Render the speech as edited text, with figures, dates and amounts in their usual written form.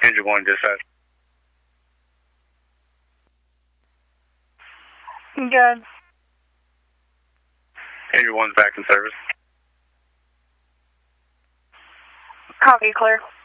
Engine 1 dispatch. Good. Engine 1's back in service. Copy, clear.